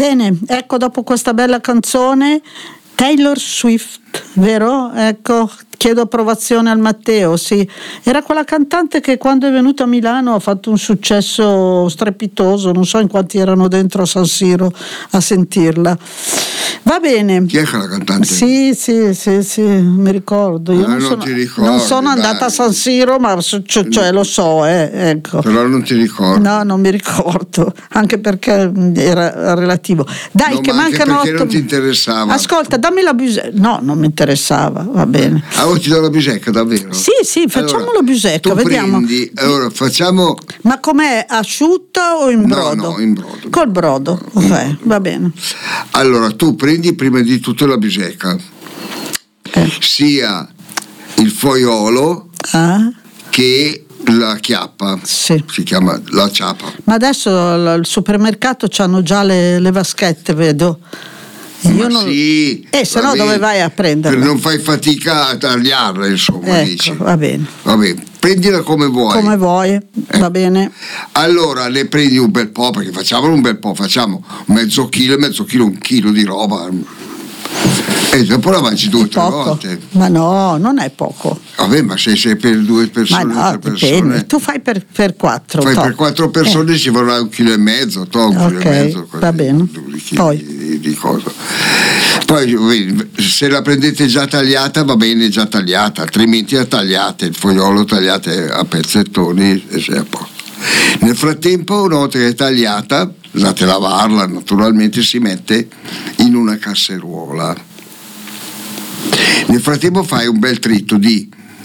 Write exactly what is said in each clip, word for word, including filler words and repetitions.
Bene, ecco, dopo questa bella canzone, Taylor Swift, vero? Ecco, chiedo approvazione al Matteo, sì. Era quella cantante che quando è venuta a Milano ha fatto un successo strepitoso, non so in quanti erano dentro a San Siro a sentirla. Va bene. Chi è quella cantante? Sì, sì, sì, sì, mi ricordo. Io ah, non, non, sono, ti ricordi, non sono andata dai. a San Siro, ma cioè, cioè, lo so, eh, ecco. Però non ti ricordi. No, non mi ricordo, anche perché era relativo. Dai, no, che ma mancano perché otto... non ti interessava. Ascolta, dammi la busecca. No, non mi interessava, va bene. Ah, oh, ti do la bisecca, davvero? Sì, sì, facciamo allora, la bisecca, tu vediamo. Prendi, allora facciamo. Ma com'è, asciutta o in brodo? No, no, in brodo. Col brodo, no, ok, brodo. Va bene. Allora, tu prendi prima di tutto la bisecca, Eh. sia il fogliolo Ah, che la chiappa, sì. si chiama la ciappa. Ma adesso al supermercato c'hanno già le, le vaschette, vedo. Io Ma non... sì, Eh, se va no bene. dove vai a prenderla? Per non fai fatica a tagliarla, insomma, Ecco, dici. va bene. Va bene, prendila come vuoi. Come vuoi, Eh. va bene. Allora ne prendi un bel po', perché facciamolo un bel po', facciamo mezzo chilo, mezzo chilo, un chilo di roba. E dopo la mangi due o tre Poco. volte. Ma no, non è poco. Vabbè, ma se sei per due persone, Ma no, tre dipende. persone. Tu fai per, per quattro. Fai to. per quattro persone Eh. ci vorrà un chilo e mezzo, to, un Ok, chilo e mezzo. va bene. Di, di, Poi. Di, di cosa. Poi se la prendete già tagliata va bene, già tagliata, altrimenti la tagliate, il fogliolo tagliate a pezzettoni e sei a posto. Nel frattempo, una volta che è tagliata, usate lavarla, naturalmente si mette in una casseruola. Nel frattempo fai un bel trito di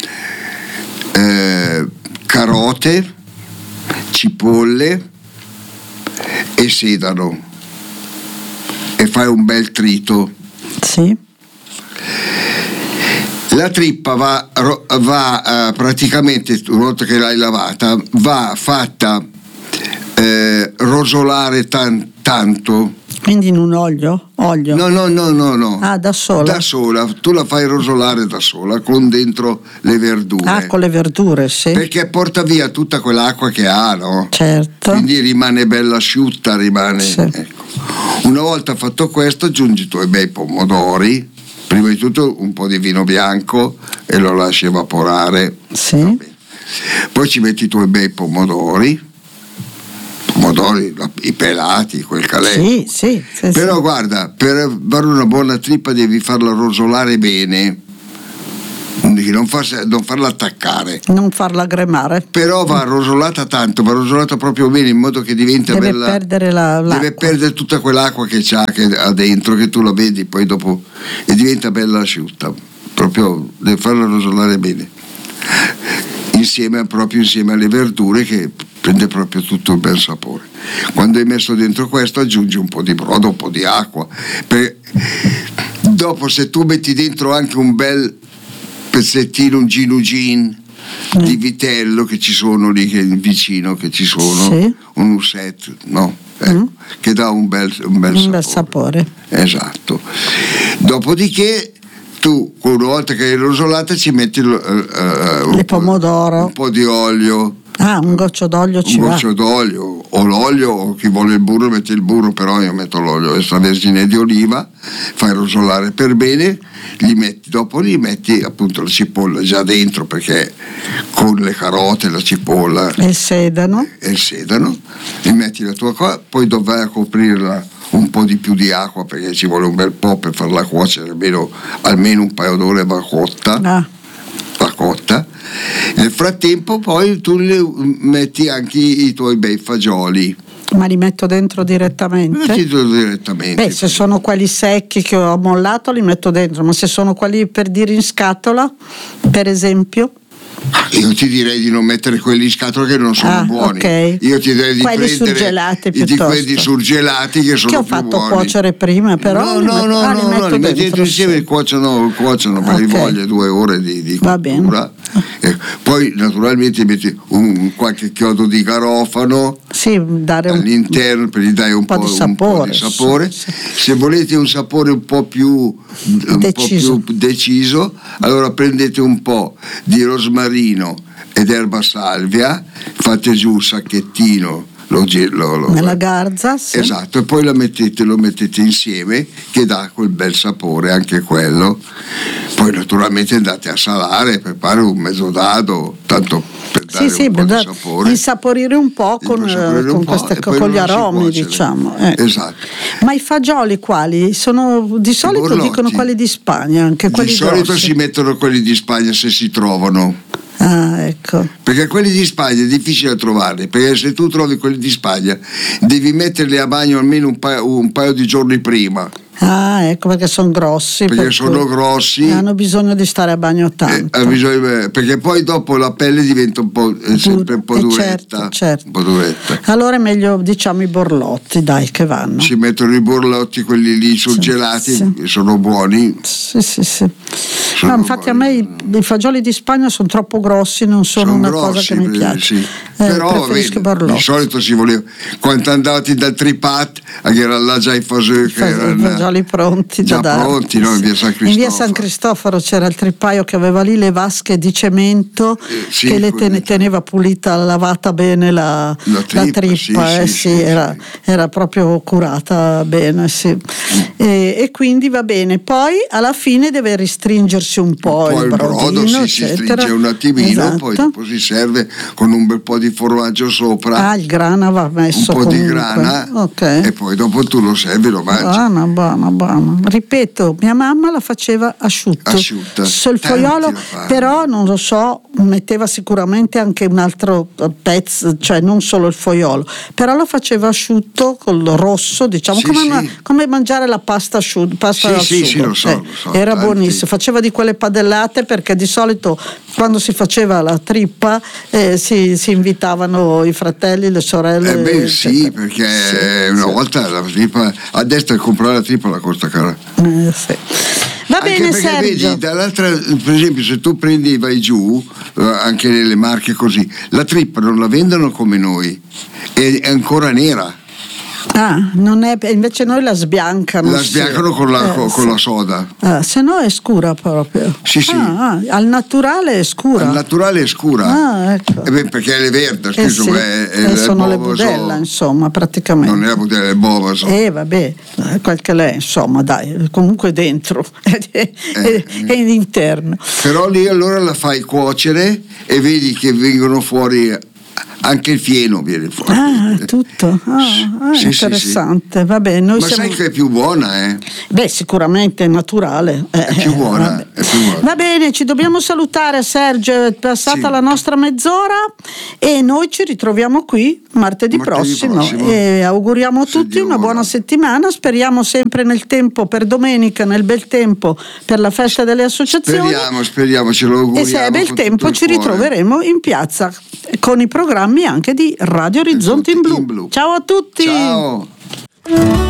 eh, carote, cipolle e sedano e fai un bel trito. Sì. La trippa va, va eh, praticamente, una volta che l'hai lavata, va fatta eh, rosolare tan, tanto. Quindi in un olio? Olio? No, no, no, no, no. Ah, da sola? Da sola, tu la fai rosolare da sola, con dentro le verdure. Ah, con le verdure, sì. Perché porta via tutta quell'acqua che ha, no? Certo. Quindi rimane bella asciutta, rimane. Sì. Ecco. Una volta fatto questo, aggiungi i tuoi bei pomodori, prima di tutto un po' di vino bianco e lo lasci evaporare. Sì. Poi ci metti i tuoi bei pomodori, pomodori, i pelati, quel calè. Sì, sì, sì. Però sì. guarda, per fare una buona trippa devi farla rosolare bene, non, far, non farla attaccare. Non farla gremare. Però va rosolata tanto, va rosolata proprio bene, in modo che diventa deve bella. Perdere la, deve perdere tutta quell'acqua che c'ha che ha dentro, che tu la vedi poi dopo e diventa bella asciutta. Proprio deve farla rosolare bene. Insieme proprio insieme alle verdure, che prende proprio tutto il bel sapore. Quando hai messo dentro questo aggiungi un po' di brodo, un po' di acqua. Per... Dopo, se tu metti dentro anche un bel pezzettino, un ginugin mm. di vitello, che ci sono lì che vicino, che ci sono, sì. un usset, no? Ecco, mm. che dà un bel, un bel un sapore. bel sapore. Esatto. Dopodiché tu, una volta che hai rosolata, ci metti uh, uh, il pomodoro, un po' di olio. Ah, un goccio d'olio ci un va. goccio d'olio o l'olio, o chi vuole il burro metti il burro, però io metto l'olio extravergine di oliva, fai rosolare per bene, li metti, dopo li metti appunto la cipolla già dentro, perché con le carote, la cipolla e il sedano e il sedano, li metti la tua cosa, poi dovrai a coprirla un po' di più di acqua, perché ci vuole un bel po' per farla cuocere, almeno, almeno un paio d'ore va cotta. Ah. Va cotta. Nel frattempo poi tu le metti anche i tuoi bei fagioli. Ma li metto dentro direttamente? Metti direttamente. Beh, se sono quelli secchi che ho mollato li metto dentro, ma se sono quelli per dire in scatola, per esempio? Io ti direi di non mettere quelli in scatola che non sono ah, buoni. Okay. Io ti direi di quelli prendere surgelati di piuttosto. quelli surgelati che sono che ho più fatto buoni. cuocere prima, però no no li no, ah, no, li metto no li metti dentro insieme e sì. cuociono, cuociono per okay. voglia due ore di, di Va cottura. Eh, poi naturalmente metti un, qualche chiodo di garofano sì, dare un, all'interno per gli dare un, un, po', po' di sapore, un po' di sapore. Sì, sì. Se volete un sapore un po' più un deciso. po' più deciso, allora prendete un po' di rosmarino ed erba salvia, fate giù un sacchettino lo, lo, lo, nella garza, sì. Esatto, e poi lo mettete, lo mettete insieme, che dà quel bel sapore anche quello. Poi naturalmente andate a salare per fare un mezzo dado, tanto per dare sì, un sì, po' da, di sapore, insaporire un po' con, un con, po', queste, con gli aromi, diciamo. Ecco. Esatto. Ma i fagioli quali? Sono di solito dicono quelli di Spagna, anche quelli di solito grossi. Si mettono quelli di Spagna se si trovano. Ah, ecco. Perché quelli di Spagna è difficile trovarli, perché se tu trovi quelli di Spagna devi metterli a bagno almeno un paio, un paio di giorni prima. Ah, ecco, perché sono grossi. Perché per sono grossi. Hanno bisogno di stare a bagno tanto. Eh, bisogno, perché poi dopo la pelle diventa un po', eh, sempre un po' eh, duretta. Certo, certo. Un po' duretta. Allora è meglio, diciamo, i borlotti, dai, che vanno. Si mettono i borlotti, quelli lì surgelati, sì, sì. Sono buoni. Sì, sì, sì. No, infatti buoni. A me i, i fagioli di Spagna sono troppo grossi, non sono, sono una grossi, cosa che mi piace. Sì. Eh, Però vedi, di solito si voleva, quando andati dal Tripat, era là già i fagioli, che erano, i fagioli pronti già da pronti, no? In via San Cristoforo. In via San Cristoforo c'era il tripaio che aveva lì le vasche di cemento, eh, sì, che le ten- teneva pulita, lavata bene la, la trippa, la trippa sì, eh, sì, sì, sì, era, sì. era proprio curata bene, sì. Mm. E, e quindi va bene. Poi alla fine deve ristringersi un po', un po' il brodino, brodo, sì, si stringe un attimino, esatto. Poi dopo si serve con un bel po' di formaggio sopra. Ah, il grana va messo un po' comunque. Di grana, okay. E poi dopo tu lo servi e lo mangi. Buona, buona, buona. Ripeto, mia mamma la faceva asciutto. Asciutta. Sul fogliolo, però non lo so, metteva sicuramente anche un altro pezzo, cioè non solo il fogliolo, però lo faceva asciutto col rosso, diciamo, sì, come, sì. Una, come mangiare la pasta asciutta, pasta sì, al sì, sugo. Sì, lo so, eh, lo so, era tanti. Buonissimo, faceva di quelle padellate, perché di solito quando si faceva la trippa eh, si, si invitavano i fratelli, le sorelle. Eh beh sì, perché sì, una sì. volta la trippa, adesso comprare la trippa la costa cara. Eh, sì. Va anche bene, perché Sergio. Vedi, dall'altra, per esempio, se tu prendi e vai giù, eh, anche nelle marche così, la trippa non la vendono come noi, è, è ancora nera. Ah, non è, invece noi la sbiancano. La sbiancano sì. con, la, eh, con sì. la soda. Ah, se no è scura proprio. Sì, sì. Ah, ah, al naturale è scura. Al naturale è scura. Ah, ecco. Eh beh, perché è verda, eh sì. è, è eh, sono le budella, so. Insomma, praticamente. Non è la budella, è il bovaso. Eh, vabbè, quel che l'è, insomma, dai, comunque dentro, è, è, eh, è in interno. Però lì allora la fai cuocere e vedi che vengono fuori. Anche il fieno viene fuori. Ah, tutto. Ah, ah, sì, interessante. Sì, sì. Vabbè, noi Ma siamo... sai che è più buona, eh? Beh, sicuramente è naturale. È più buona, eh, è più buona. Va bene, ci dobbiamo salutare, Sergio. È passata sì. la nostra mezz'ora e noi ci ritroviamo qui martedì, martedì prossimo. prossimo. E auguriamo a tutti una buona settimana. Speriamo sempre nel tempo per domenica, nel bel tempo per la festa delle associazioni. Speriamo, speriamo, ce lo auguriamo. E se è bel tempo ci ritroveremo in piazza con i programmi anche di Radio Orizzonte in Blu. in Blu. Ciao a tutti. Ciao.